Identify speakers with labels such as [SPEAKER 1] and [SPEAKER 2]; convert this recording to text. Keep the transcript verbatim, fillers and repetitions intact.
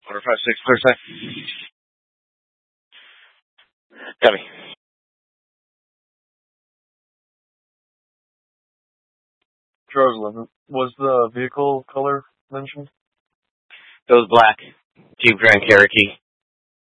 [SPEAKER 1] Order five six, clear side. Copy.
[SPEAKER 2] Jerusalem. Was the vehicle color mentioned?
[SPEAKER 1] It was black. Jeep Grand Cherokee.